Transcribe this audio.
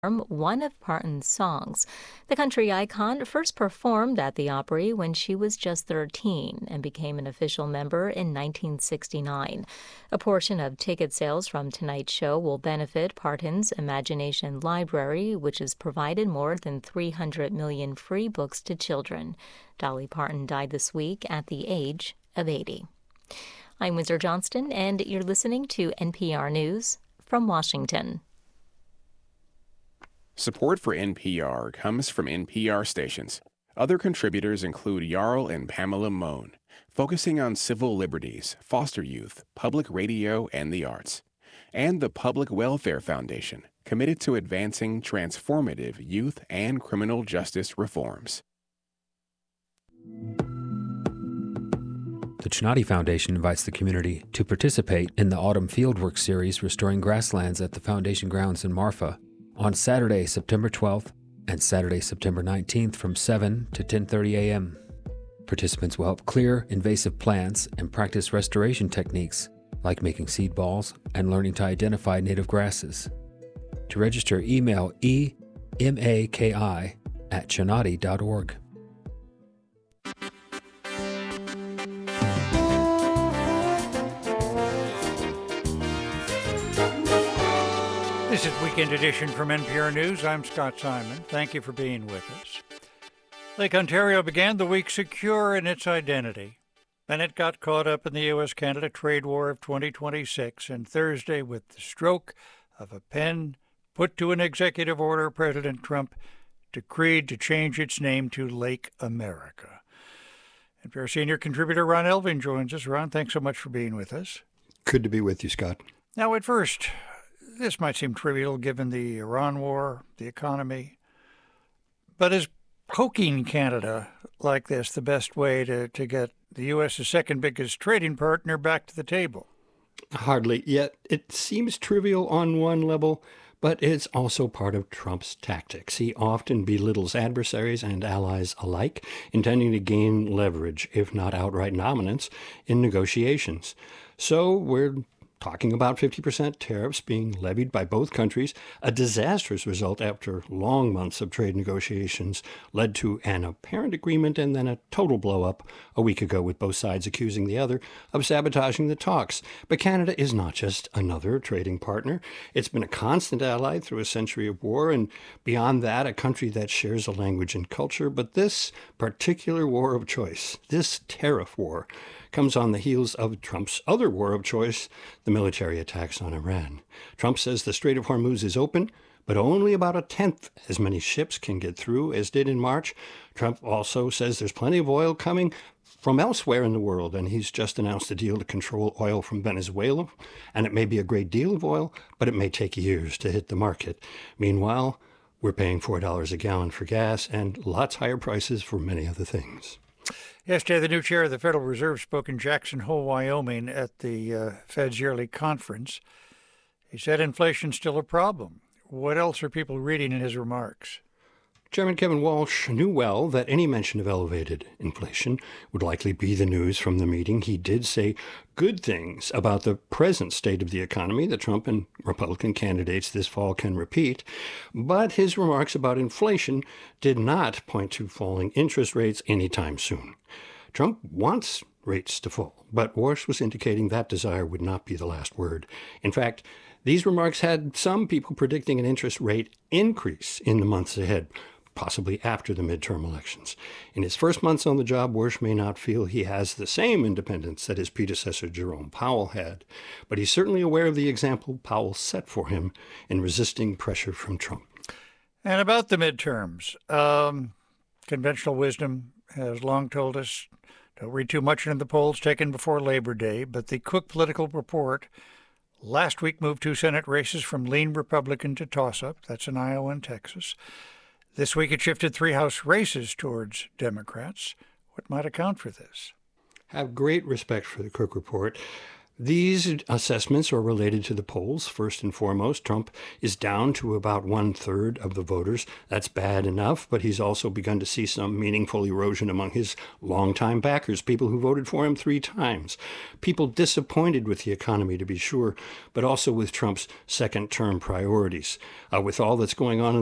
one of Parton's songs. The country icon first performed at the Opry when she was just 13 and became an official member in 1969. A portion of ticket sales from tonight's show will benefit Parton's Imagination Library, which has provided more than 300 million free books to children. Dolly Parton died this week at the age of 80. I'm Windsor Johnston, and you're listening to NPR News from Washington. Support for NPR comes from NPR stations. Other contributors include Jarl and Pamela Mohn, focusing on civil liberties, foster youth, public radio, and the arts. And the Public Welfare Foundation, committed to advancing transformative youth and criminal justice reforms. The Chinati Foundation invites the community to participate in the Autumn Fieldwork Series Restoring Grasslands at the Foundation grounds in Marfa on Saturday, September 12th and Saturday, September 19th from 7 to 10:30 a.m. Participants will help clear invasive plants and practice restoration techniques like making seed balls and learning to identify native grasses. To register, email emaki@chinati.org. This is Weekend Edition from NPR News. I'm Scott Simon. Thank you for being with us. Lake Ontario began the week secure in its identity. Then it got caught up in the U.S.-Canada trade war of 2026, and Thursday, with the stroke of a pen put to an executive order, President Trump decreed to change its name to Lake America. NPR senior contributor Ron Elving joins us. Ron, thanks so much for being with us. Good to be with you, Scott. Now, at first, this might seem trivial given the Iran war, the economy, but is poking Canada like this the best way to get the U.S.'s second biggest trading partner back to the table? Hardly. Yet it seems trivial on one level, but it's also part of Trump's tactics. He often belittles adversaries and allies alike, intending to gain leverage, if not outright dominance, in negotiations. So we're talking about 50% tariffs being levied by both countries, a disastrous result after long months of trade negotiations led to an apparent agreement and then a total blow-up a week ago with both sides accusing the other of sabotaging the talks. But Canada is not just another trading partner. It's been a constant ally through a century of war, and beyond that, a country that shares a language and culture. But this particular war of choice, this tariff war, comes on the heels of Trump's other war of choice, the military attacks on Iran. Trump says the Strait of Hormuz is open, but only about a tenth as many ships can get through as did in March. Trump also says there's plenty of oil coming from elsewhere in the world, and he's just announced a deal to control oil from Venezuela. And it may be a great deal of oil, but it may take years to hit the market. Meanwhile, we're paying $4 a gallon for gas and lots higher prices for many other things. Yesterday, the new chair of the Federal Reserve spoke in Jackson Hole, Wyoming at the Fed's yearly conference. He said inflation's still a problem. What else are people reading in his remarks? Chairman Kevin Walsh knew well that any mention of elevated inflation would likely be the news from the meeting. He did say good things about the present state of the economy that Trump and Republican candidates this fall can repeat. But his remarks about inflation did not point to falling interest rates anytime soon. Trump wants rates to fall, but Walsh was indicating that desire would not be the last word. In fact, these remarks had some people predicting an interest rate increase in the months ahead, possibly after the midterm elections. In his first months on the job, Walsh may not feel he has the same independence that his predecessor Jerome Powell had, but he's certainly aware of the example Powell set for him in resisting pressure from Trump. And about the midterms, conventional wisdom has long told us don't read too much into the polls taken before Labor Day, but the Cook Political Report last week moved 2 Senate races from lean Republican to toss-up. That's in Iowa and Texas. This week it shifted 3 House races towards Democrats. What might account for this? Have great respect for the Cook Report. These assessments are related to the polls. First and foremost, Trump is down to about 1/3 of the voters. That's bad enough, but he's also begun to see some meaningful erosion among his longtime backers, people who voted for him 3 times. People disappointed with the economy, to be sure, but also with Trump's second-term priorities. With all that's going on in